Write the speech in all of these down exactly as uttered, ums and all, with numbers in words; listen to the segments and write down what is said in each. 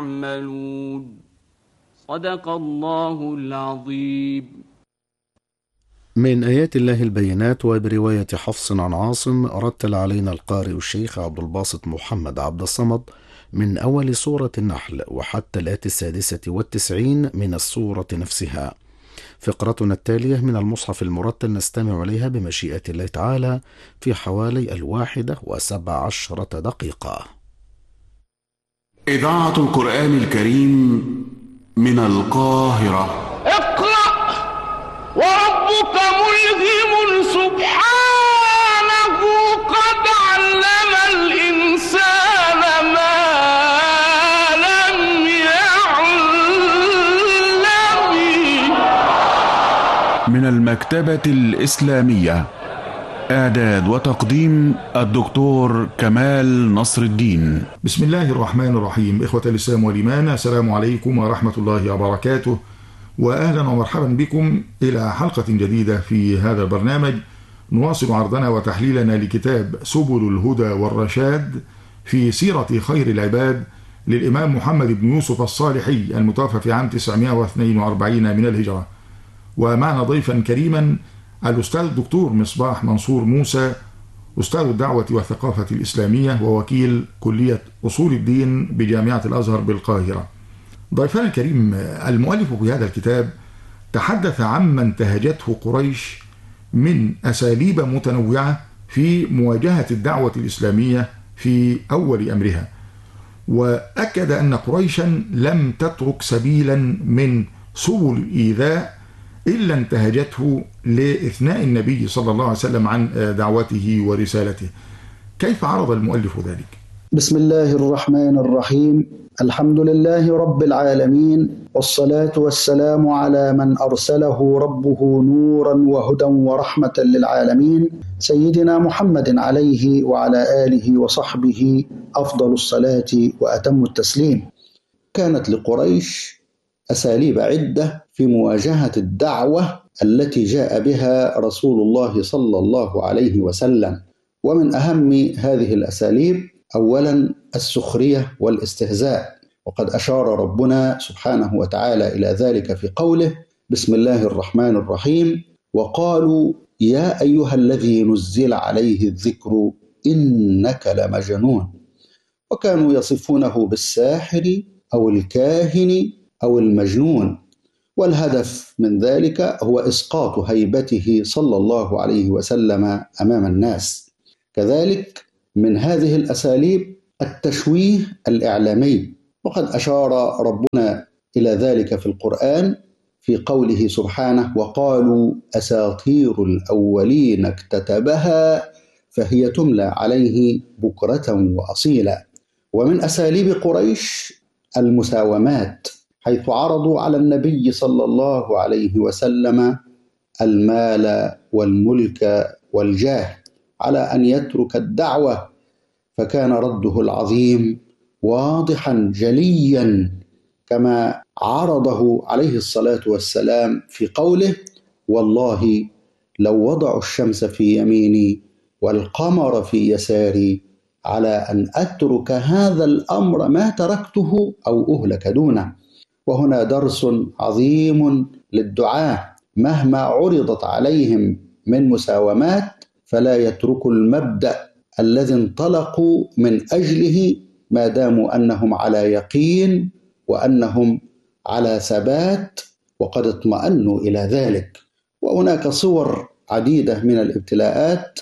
يعملون. صدق الله العظيم. من آيات الله البينات. وبرواية حفص عن عاصم رتل علينا القارئ الشيخ عبد الباسط محمد عبد الصمد من أول سورة النحل وحتى الآية السادسة والتسعين من السورة نفسها. فقرتنا التالية من المصحف المرتل نستمع إليها بمشيئة الله تعالى في حوالي الواحدة وسبع عشرة دقيقة. إذاعة القرآن الكريم من القاهرة. اقرأ وربك ملهم سبحانه قد علم الإنسان ما لم يعلم. من المكتبة الإسلامية. إعداد وتقديم الدكتور كمال نصر الدين. بسم الله الرحمن الرحيم. إخوة الإسلام والإيمان، السلام عليكم ورحمة الله وبركاته، وأهلا ومرحبا بكم إلى حلقة جديدة في هذا البرنامج. نواصل عرضنا وتحليلنا لكتاب سبل الهدى والرشاد في سيرة خير العباد للإمام محمد بن يوسف الصالحي المتوفى في عام تسعمائة واثنين وأربعين من الهجرة. ومعنا ضيفا كريما الأستاذ الدكتور مصباح منصور موسى، أستاذ الدعوة والثقافة الإسلامية ووكيل كلية أصول الدين بجامعة الأزهر بالقاهرة. ضيفنا الكريم المؤلف في هذا الكتاب تحدث عما انتهجته قريش من أساليب متنوعة في مواجهة الدعوة الإسلامية في أول أمرها، وأكد أن قريشا لم تترك سبيلا من سبل الإيذاء إلا انتهجته لإثناء النبي صلى الله عليه وسلم عن دعوته ورسالته. كيف عرض المؤلف ذلك؟ بسم الله الرحمن الرحيم. الحمد لله رب العالمين، والصلاة والسلام على من أرسله ربه نورا وهدى ورحمة للعالمين، سيدنا محمد عليه وعلى آله وصحبه أفضل الصلاة وأتم التسليم. كانت لقريش أساليب عدة في مواجهة الدعوة التي جاء بها رسول الله صلى الله عليه وسلم، ومن أهم هذه الأساليب أولا السخرية والاستهزاء، وقد أشار ربنا سبحانه وتعالى إلى ذلك في قوله: بسم الله الرحمن الرحيم: وقالوا يا أيها الذي نزل عليه الذكر إنك لمجنون. وكانوا يصفونه بالساحر أو الكاهن أو المجنون، والهدف من ذلك هو إسقاط هيبته صلى الله عليه وسلم أمام الناس. كذلك من هذه الأساليب التشويه الإعلامي، وقد أشار ربنا إلى ذلك في القرآن في قوله سبحانه: وقالوا أساطير الأولين اكتتبها فهي تملى عليه بكرة وأصيلا. ومن أساليب قريش المساومات، حيث عرضوا على النبي صلى الله عليه وسلم المال والملك والجاه على أن يترك الدعوة، فكان رده العظيم واضحا جليا كما عرضه عليه الصلاة والسلام في قوله: والله لو وضعوا الشمس في يميني والقمر في يساري على أن أترك هذا الأمر ما تركته أو أهلك دونه. وهنا درس عظيم للدعاة، مهما عرضت عليهم من مساومات فلا يتركوا المبدأ الذي انطلقوا من أجله ما داموا أنهم على يقين وأنهم على ثبات وقد اطمأنوا إلى ذلك. وهناك صور عديدة من الابتلاءات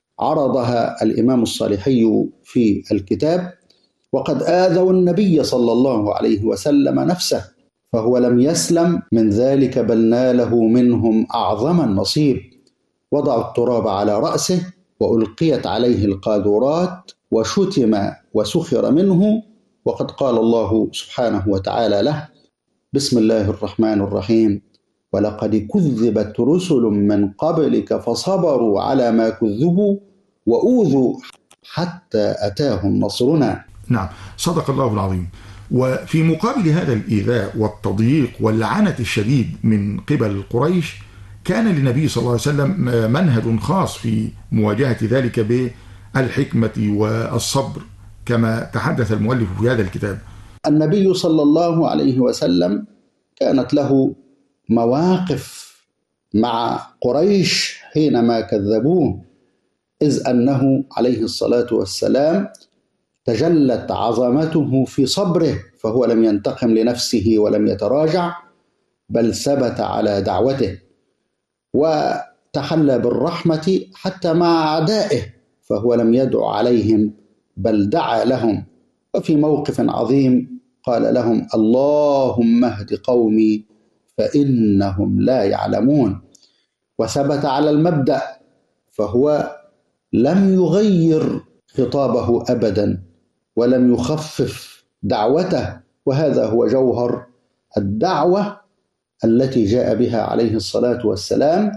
عرضها الإمام الصالحي في الكتاب، وقد آذوا النبي صلى الله عليه وسلم نفسه، فهو لم يسلم من ذلك بل ناله منهم أعظم النصيب. وضعوا التراب على رأسه وألقيت عليه القاذورات وشتم وسخر منه، وقد قال الله سبحانه وتعالى له: بسم الله الرحمن الرحيم: ولقد كذبت رسل من قبلك فصبروا على ما كذبوا وأوذوا حتى أتاهم نصرنا. نعم، صدق الله العظيم. وفي مقابل هذا الإيذاء والتضييق واللعنة الشديد من قبل قريش، كان للنبي صلى الله عليه وسلم منهج خاص في مواجهة ذلك بالحكمة والصبر كما تحدث المؤلف في هذا الكتاب. النبي صلى الله عليه وسلم كانت له مواقف مع قريش حينما كذبوه، إذ أنه عليه الصلاة والسلام تجلت عظمته في صبره، فهو لم ينتقم لنفسه ولم يتراجع، بل ثبت على دعوته، وتحلى بالرحمة حتى مع أعدائه، فهو لم يدع عليهم بل دعا لهم. وفي موقف عظيم قال لهم: اللهم اهد قومي فإنهم لا يعلمون. وثبت على المبدأ، فهو لم يغير خطابه أبدا ولم يخفف دعوته، وهذا هو جوهر الدعوة التي جاء بها عليه الصلاة والسلام: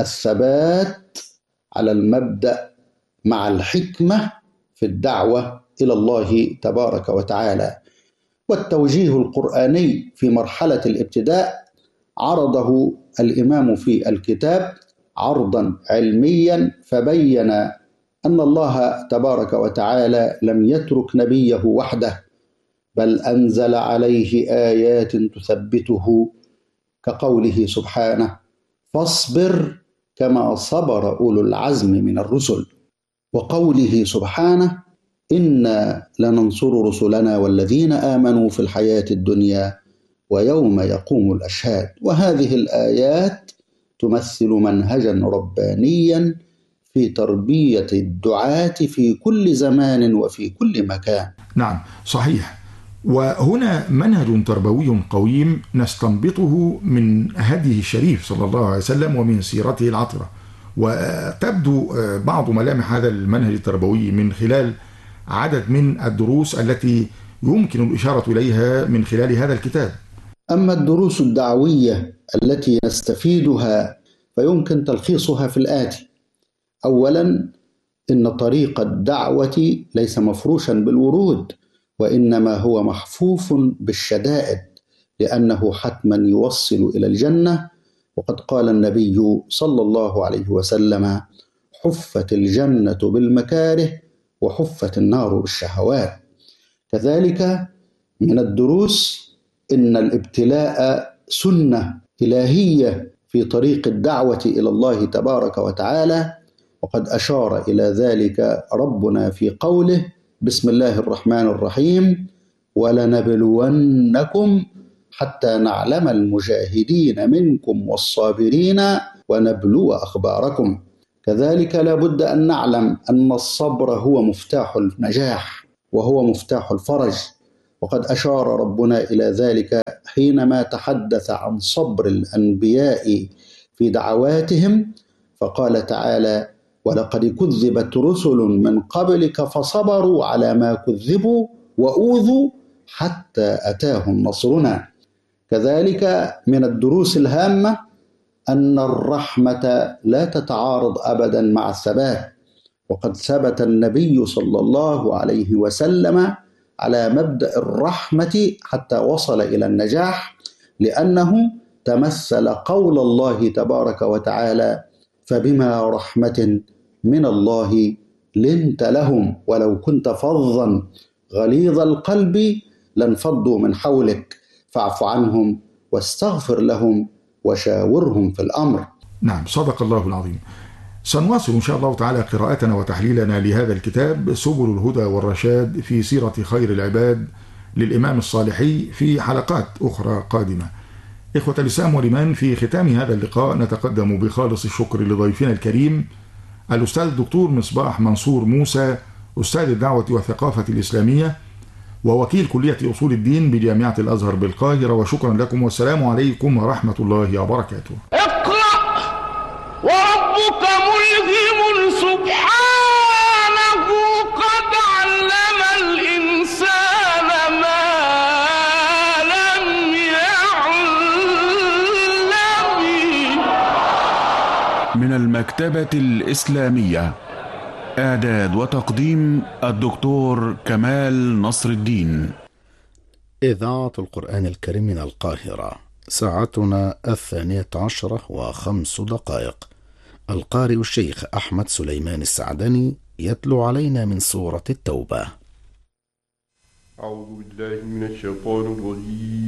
الثبات على المبدأ مع الحكمة في الدعوة إلى الله تبارك وتعالى. والتوجيه القرآني في مرحلة الابتداء عرضه الإمام في الكتاب عرضا علميا، فبين أن الله تبارك وتعالى لم يترك نبيه وحده، بل أنزل عليه آيات تثبته، كقوله سبحانه: فاصبر كما صبر أولو العزم من الرسل، وقوله سبحانه: إنا لننصر رسلنا والذين آمنوا في الحياة الدنيا ويوم يقوم الأشهاد. وهذه الآيات تمثل منهجا ربانيا في تربية الدعاة في كل زمان وفي كل مكان. نعم صحيح. وهنا منهج تربوي قويم نستنبطه من هديه الشريف صلى الله عليه وسلم ومن سيرته العطرة، وتبدو بعض ملامح هذا المنهج التربوي من خلال عدد من الدروس التي يمكن الإشارة إليها من خلال هذا الكتاب. أما الدروس الدعوية التي نستفيدها فيمكن تلخيصها في الآتي: أولا، إن طريق الدعوة ليس مفروشا بالورود، وإنما هو محفوف بالشدائد، لأنه حتما يوصل إلى الجنة. وقد قال النبي صلى الله عليه وسلم: حفت الجنة بالمكاره وحفت النار بالشهوات. كذلك من الدروس إن الابتلاء سنة إلهية في طريق الدعوة إلى الله تبارك وتعالى، وقد أشار إلى ذلك ربنا في قوله: بسم الله الرحمن الرحيم: ولنبلونكم حتى نعلم المجاهدين منكم والصابرين ونبلو أخباركم. كذلك لا بد أن نعلم أن الصبر هو مفتاح النجاح وهو مفتاح الفرج، وقد أشار ربنا إلى ذلك حينما تحدث عن صبر الأنبياء في دعواتهم، فقال تعالى: ولقد كذبت رسل من قبلك فصبروا على ما كذبوا وأوذوا حتى أتاهم نصرنا. كذلك من الدروس الهامة أن الرحمة لا تتعارض أبدا مع الثبات، وقد ثبت النبي صلى الله عليه وسلم على مبدأ الرحمة حتى وصل إلى النجاح، لأنه تمثل قول الله تبارك وتعالى: فبما رحمة من الله لنت لهم ولو كنت فظا غليظ القلب لانفضوا من حولك فاعف عنهم واستغفر لهم وشاورهم في الأمر. نعم صدق الله العظيم. سنواصل إن شاء الله تعالى قراءتنا وتحليلنا لهذا الكتاب سبل الهدى والرشاد في سيرة خير العباد للإمام الصالحي في حلقات أخرى قادمة. إخوة الإسلام والإيمان، في ختام هذا اللقاء نتقدم بخالص الشكر لضيفنا الكريم الأستاذ الدكتور مصباح منصور موسى، أستاذ الدعوة والثقافة الإسلامية ووكيل كلية أصول الدين بجامعة الأزهر بالقاهرة، وشكرا لكم والسلام عليكم ورحمة الله وبركاته. اقرأ وربك ملهم سبحانه قد علم الإنسان ما لم يعلم. من المكتبة الإسلامية، إعداد وتقديم الدكتور كمال نصر الدين. إذاعة القرآن الكريم من القاهرة، ساعتنا الثانية عشرة وخمس دقائق. القارئ الشيخ أحمد سليمان السعدني يتلو علينا من سورة التوبة. أعوذ بالله من الشيطان الرجيم